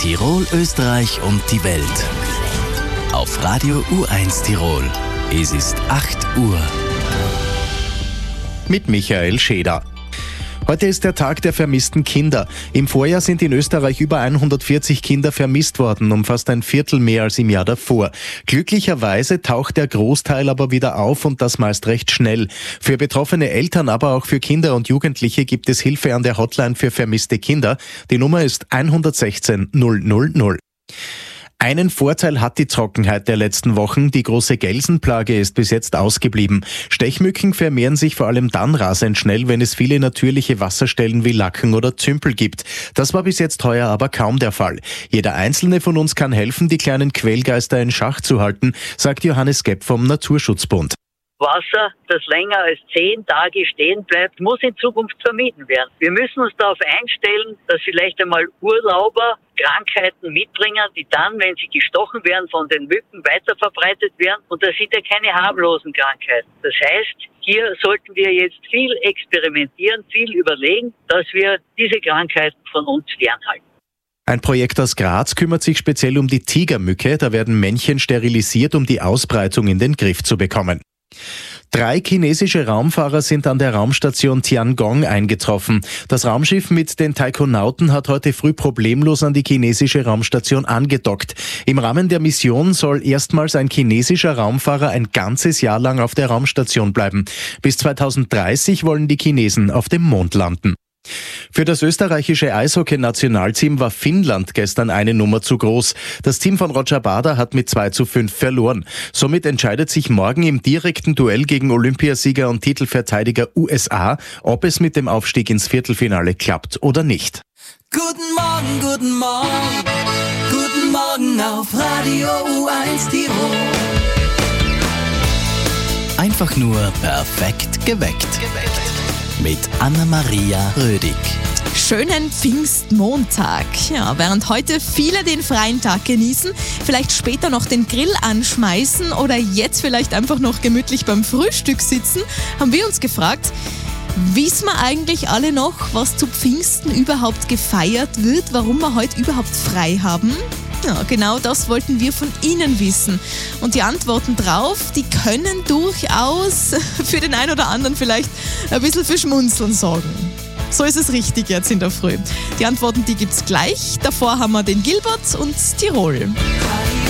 Tirol, Österreich und die Welt. Auf Radio U1 Tirol. Es ist 8 Uhr. Mit Michael Scheder. Heute ist der Tag der vermissten Kinder. Im Vorjahr sind in Österreich über 140 Kinder vermisst worden, um fast ein Viertel mehr als im Jahr davor. Glücklicherweise taucht der Großteil aber wieder auf und das meist recht schnell. Für betroffene Eltern, aber auch für Kinder und Jugendliche gibt es Hilfe an der Hotline für vermisste Kinder. Die Nummer ist 116 000. Einen Vorteil hat die Trockenheit der letzten Wochen. Die große Gelsenplage ist bis jetzt ausgeblieben. Stechmücken vermehren sich vor allem dann rasend schnell, wenn es viele natürliche Wasserstellen wie Lacken oder Tümpel gibt. Das war bis jetzt heuer aber kaum der Fall. Jeder Einzelne von uns kann helfen, die kleinen Quellgeister in Schach zu halten, sagt Johannes Gepp vom Naturschutzbund. Wasser, das länger als 10 Tage stehen bleibt, muss in Zukunft vermieden werden. Wir müssen uns darauf einstellen, dass vielleicht einmal Urlauber Krankheiten mitbringen, die dann, wenn sie gestochen werden, von den Mücken weiterverbreitet werden. Und das sind ja keine harmlosen Krankheiten. Das heißt, hier sollten wir jetzt viel experimentieren, viel überlegen, dass wir diese Krankheiten von uns fernhalten. Ein Projekt aus Graz kümmert sich speziell um die Tigermücke. Da werden Männchen sterilisiert, um die Ausbreitung in den Griff zu bekommen. 3 chinesische Raumfahrer sind an der Raumstation Tiangong eingetroffen. Das Raumschiff mit den Taikonauten hat heute früh problemlos an die chinesische Raumstation angedockt. Im Rahmen der Mission soll erstmals ein chinesischer Raumfahrer ein ganzes Jahr lang auf der Raumstation bleiben. Bis 2030 wollen die Chinesen auf dem Mond landen. Für das österreichische Eishockey-Nationalteam war Finnland gestern eine Nummer zu groß. Das Team von Roger Bader hat mit 2:5 verloren. Somit entscheidet sich morgen im direkten Duell gegen Olympiasieger und Titelverteidiger USA, ob es mit dem Aufstieg ins Viertelfinale klappt oder nicht. Guten Morgen, guten Morgen, guten Morgen auf Radio U1 Tirol. Einfach nur perfekt geweckt. Mit Anna-Maria Rödig. Schönen Pfingstmontag. Ja, während heute viele den freien Tag genießen, vielleicht später noch den Grill anschmeißen oder jetzt vielleicht einfach noch gemütlich beim Frühstück sitzen, haben wir uns gefragt, wissen wir eigentlich alle noch, was zu Pfingsten überhaupt gefeiert wird, warum wir heute überhaupt frei haben? Ja, genau das wollten wir von Ihnen wissen. Und die Antworten drauf, die können durchaus für den einen oder anderen vielleicht ein bisschen für Schmunzeln sorgen. So ist es richtig jetzt in der Früh. Die Antworten, die gibt's gleich. Davor haben wir den Gilbert und Tirol.